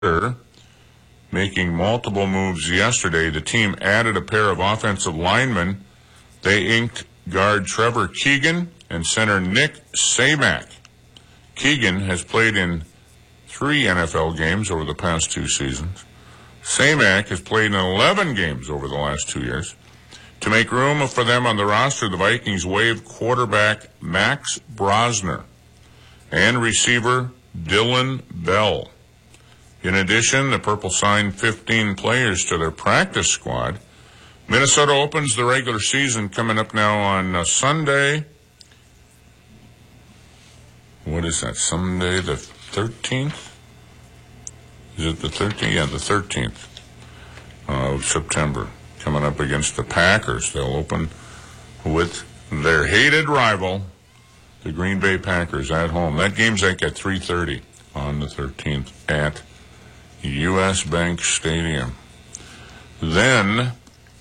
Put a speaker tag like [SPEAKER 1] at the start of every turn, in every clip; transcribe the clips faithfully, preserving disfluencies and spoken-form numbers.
[SPEAKER 1] making multiple moves yesterday. The team added a pair of offensive linemen. They inked guard Trevor Keegan and center Nick Samak. Keegan has played in three N F L games over the past two seasons. Samak has played in eleven games over the last two years. To make room for them on the roster, the Vikings waived quarterback Max Brosner and receiver Dylan Bell. In addition, the Purple signed fifteen players to their practice squad. Minnesota opens the regular season coming up now on uh, Sunday. What is that, Sunday the thirteenth? Is it the thirteenth? Yeah, the thirteenth of September. Coming up against the Packers. They'll open with their hated rival, the Green Bay Packers, at home. That game's like at three thirty on the thirteenth at U S Bank Stadium. Then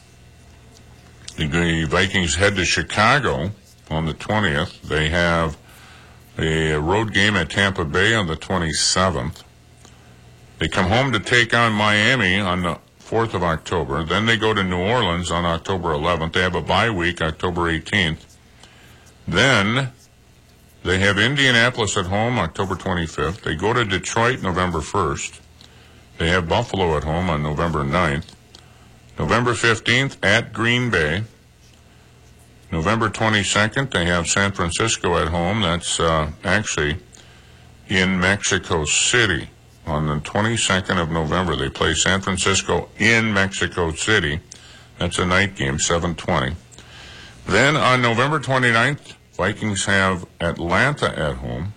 [SPEAKER 1] the Vikings head to Chicago on the twentieth. They have a road game at Tampa Bay on the twenty-seventh. They come home to take on Miami on the fourth of October. Then they go to New Orleans on October eleventh. They have a bye week, October eighteenth. Then they have Indianapolis at home, October twenty-fifth. They go to Detroit November first. They have Buffalo at home on November ninth. November fifteenth at Green Bay. November twenty-second, they have San Francisco at home. That's uh, actually in Mexico City. On the twenty-second of November, they play San Francisco in Mexico City. That's a night game, seven twenty. Then on November twenty-ninth, Vikings have Atlanta at home.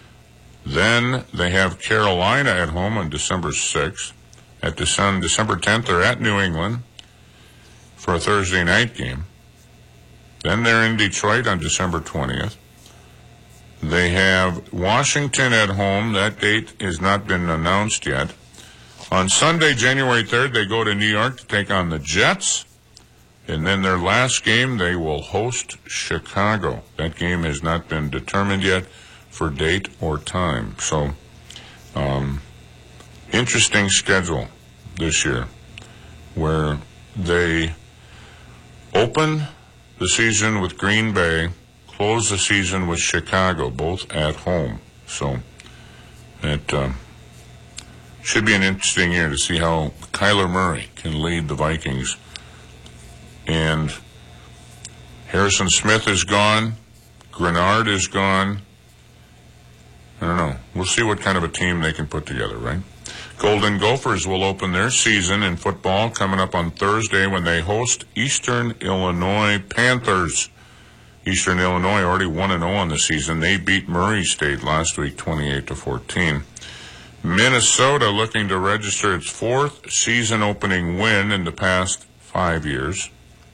[SPEAKER 1] Then they have Carolina at home on December sixth. At December, December tenth, they're at New England for a Thursday night game. Then they're in Detroit on December twentieth. They have Washington at home. That date has not been announced yet. On Sunday, January third, they go to New York to take on the Jets. And then their last game, they will host Chicago. That game has not been determined yet for date or time. So, um, interesting schedule this year where they open the season with Green Bay, close the season with Chicago, both at home. So it uh, should be an interesting year to see how Kyler Murray can lead the Vikings. And Harrison Smith is gone. Grenard is gone. I don't know. We'll see what kind of a team they can put together, right? Golden Gophers will open their season in football coming up on Thursday when they host Eastern Illinois Panthers. Eastern Illinois already one and oh on the season. They beat Murray State last week twenty-eight to fourteen. Minnesota looking to register its fourth season opening win in the past five years.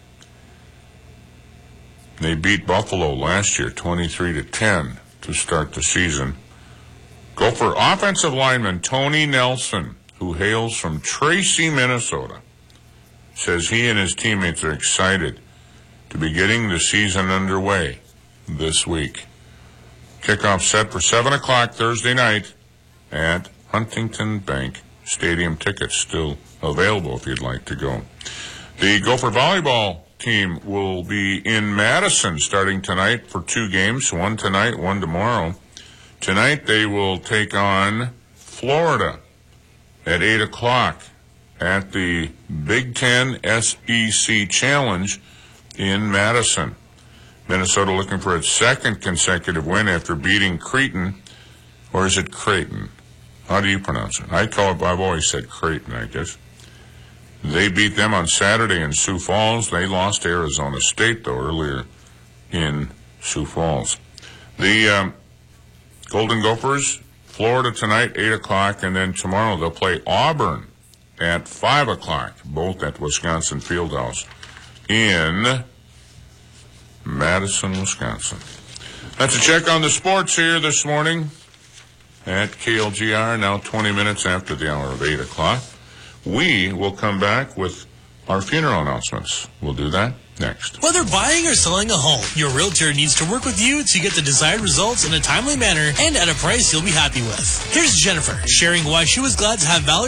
[SPEAKER 1] They beat Buffalo last year twenty-three to ten to start the season. Gopher offensive lineman Tony Nelson, who hails from Tracy, Minnesota, says he and his teammates are excited to be getting the season underway this week. Kickoff set for seven o'clock Thursday night at Huntington Bank Stadium. Tickets still available if you'd like to go. The Gopher volleyball team will be in Madison starting tonight for two games, one tonight, one tomorrow. Tonight they will take on Florida at eight o'clock at the Big Ten S E C Challenge in Madison. Minnesota looking for its second consecutive win after beating Creighton, or is it Creighton? How do you pronounce it? I call it, I've always said Creighton, I guess. They beat them on Saturday in Sioux Falls. They lost to Arizona State, though, earlier in Sioux Falls. The um, Golden Gophers, Florida tonight, eight o'clock, and then tomorrow they'll play Auburn at five o'clock, both at Wisconsin Fieldhouse in Madison, Wisconsin. That's a check on the sports here this morning at K L G R, now twenty minutes after the hour of eight o'clock. We will come back with our funeral announcements. We'll do that next.
[SPEAKER 2] Whether buying or selling a home, your realtor needs to work with you to get the desired results in a timely manner and at a price you'll be happy with. Here's Jennifer sharing why she was glad to have Valerie